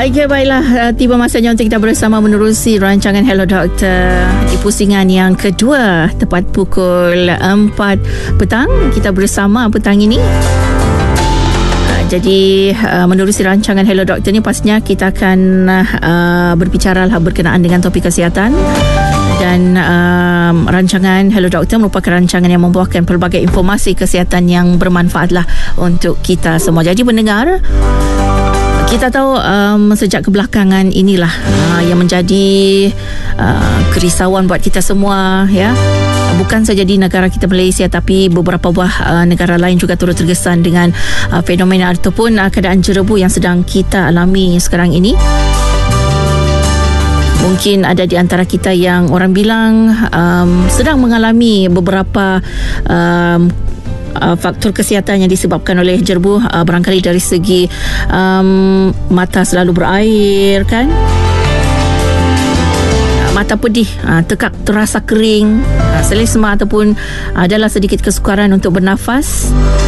Okay, baiklah, tiba masanya untuk kita bersama menerusi rancangan Hello Doktor di pusingan yang kedua tepat pukul 4 petang. Kita bersama petang ini. Jadi menerusi rancangan Hello Doktor ni pastinya kita akan berbicara berkenaan dengan topik kesihatan. Dan rancangan Hello Doktor merupakan rancangan yang membawakan pelbagai informasi kesihatan yang bermanfaatlah untuk kita semua. Jadi mendengar, kita tahu sejak kebelakangan inilah yang menjadi kerisauan buat kita semua, ya. Bukan saja di negara kita Malaysia, tapi beberapa buah negara lain juga turut tergesan dengan fenomena ataupun keadaan jerebu yang sedang kita alami sekarang ini. Mungkin ada di antara kita yang orang bilang sedang mengalami beberapa faktor kesihatan yang disebabkan oleh jerebu, barangkali dari segi mata selalu berair, kan, mata pedih, tekak terasa kering, selesma ataupun adalah sedikit kesukaran untuk bernafas.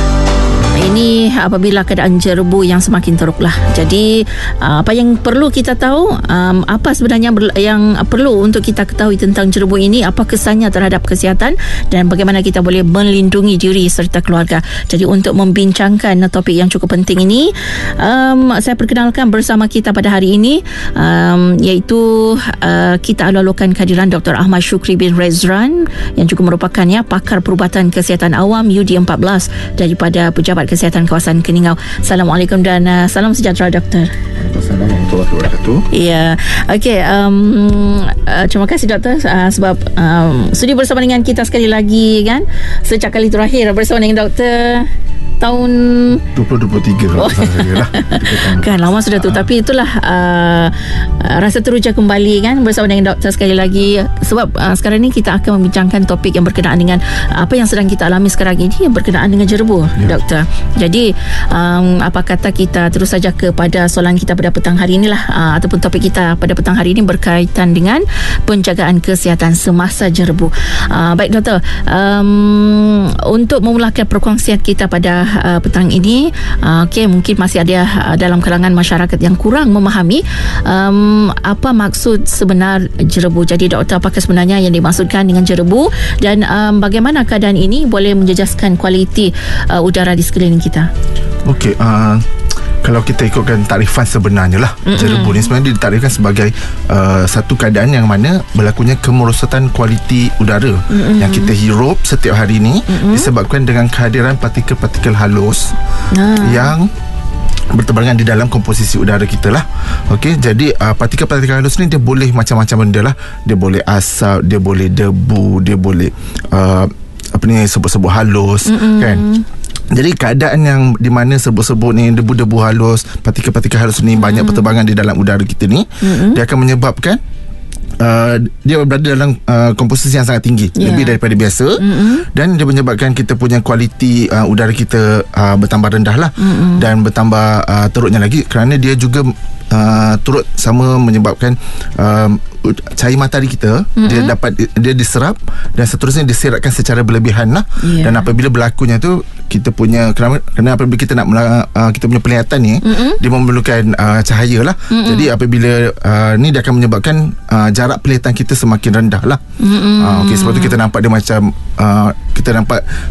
Ini apabila keadaan jerebu yang semakin teruklah. Jadi apa yang perlu kita tahu, apa sebenarnya yang perlu untuk kita ketahui tentang jerebu ini, apa kesannya terhadap kesihatan dan bagaimana kita boleh melindungi diri serta keluarga. Jadi untuk membincangkan topik yang cukup penting ini, saya perkenalkan bersama kita pada hari ini, iaitu kita lalukan kehadiran Dr. Ahmad Shukri bin Rezran yang juga merupakan pakar perubatan kesihatan awam UD14 daripada Pejabat Kesihatan Kawasan Keningau. Assalamualaikum dan salam sejahtera, Doktor. Assalamualaikum warahmatullahi wabarakatuh. Ya, okey. Terima kasih, Doktor, sebab sudi bersama dengan kita sekali lagi, kan. Sejak kali terakhir bersama dengan Doktor tahun 2023 kalau saya lah. Kan lama sudah tu, tapi itulah rasa teruja kembali, kan, bersama dengan Doktor sekali lagi, sebab sekarang ni kita akan membincangkan topik yang berkenaan dengan apa yang sedang kita alami sekarang ini, yang berkenaan dengan jerebu, Doktor. Jadi apa kata kita terus saja kepada soalan kita pada petang hari inilah, ataupun topik kita pada petang hari ini berkaitan dengan penjagaan kesihatan semasa jerebu. Baik, Doktor, untuk memulakan perkongsian kita pada petang ini, mungkin masih ada dalam kalangan masyarakat yang kurang memahami apa maksud sebenar jerebu. Jadi, Doktor, apakah sebenarnya yang dimaksudkan dengan jerebu dan bagaimana keadaan ini boleh menjejaskan kualiti udara di sekeliling kita? Okey, kalau kita ikutkan tarifan sebenarnya lah, jerebu ni sebenarnya ditarifkan sebagai satu keadaan yang mana berlakunya kemerosotan kualiti udara yang kita hirup setiap hari ni disebabkan dengan kehadiran partikel-partikel halus yang bertebaran di dalam komposisi udara kita lah. Okey, jadi partikel-partikel halus ni dia boleh macam-macam benda lah. Dia boleh asap, dia boleh debu, dia boleh sebut-sebut halus, kan. Jadi keadaan yang di mana sebut-sebut ni, debu-debu halus, partikel-partikel halus ni banyak berterbangan di dalam udara kita ni, dia akan menyebabkan dia berada dalam komposisi yang sangat tinggi, lebih daripada biasa, dan dia menyebabkan kita punya kualiti udara kita bertambah rendah lah, dan bertambah teruknya lagi kerana dia juga turut sama menyebabkan cahaya matahari kita dia diserap dan seterusnya diseratkan secara berlebihan lah. Dan apabila berlakunya tu kita punya kerana apabila kita nak kita punya penglihatan ni dia memerlukan cahaya lah. Jadi apabila ni dia akan menyebabkan jarak penglihatan kita semakin rendah lah. Okey, sebab tu kita nampak dia macam kita nampak